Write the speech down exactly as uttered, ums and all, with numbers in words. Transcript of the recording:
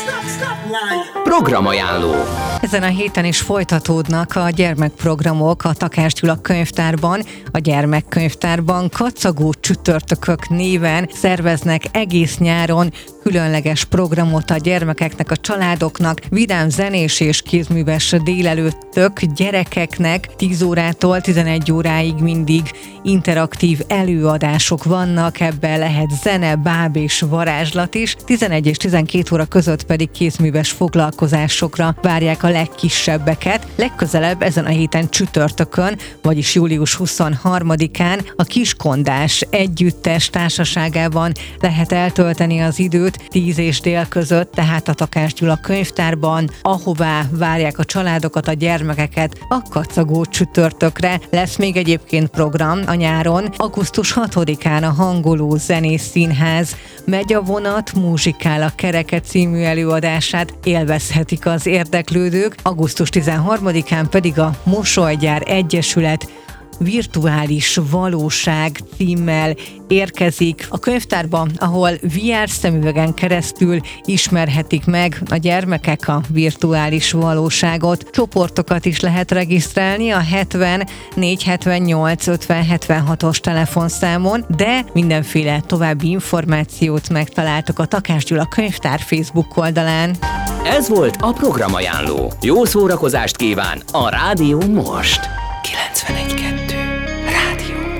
Programajánló. Ezen a héten is folytatódnak a gyermekprogramok a Takács Gyula könyvtárban. A gyermekkönyvtárban Kacagó csütörtökök néven szerveznek egész nyáron különleges programot a gyermekeknek, a családoknak, vidám zenés és kézműves délelőttök gyerekeknek tíz órától tizenegy óráig mindig interaktív előadások vannak, ebben lehet zene, báb és varázslat is, tizenegy és tizenkét óra között pedig kézműves foglalkozásokra várják a legkisebbeket. Legközelebb ezen a héten csütörtökön, vagyis július huszonharmadikán a Kiskondás együttes társaságában lehet eltölteni az időt tíz és dél között, tehát a Takács Gyula könyvtárban, ahová várják a családokat, a gyermekeket a Kacagó csütörtökre. Lesz még egyébként program a nyáron. augusztus hatodikán a Hangoló Zenés Színház Megy a vonat, muzsikál a kereke című előadását élvezhetik az érdeklődők. augusztus tizenharmadikán pedig a Mosolygyár Egyesület Virtuális Valóság címmel érkezik a könyvtárba, ahol vé er szemüvegen keresztül ismerhetik meg a gyermekek a virtuális valóságot. Csoportokat is lehet regisztrálni a hetven négy hetvennyolc ötven hetvenhatos telefonszámon, de mindenféle további információt megtaláltok a Takács Gyula könyvtár Facebook oldalán. Ez volt a Programajánló. Jó szórakozást kíván a Rádió most. kilencvenegy kettő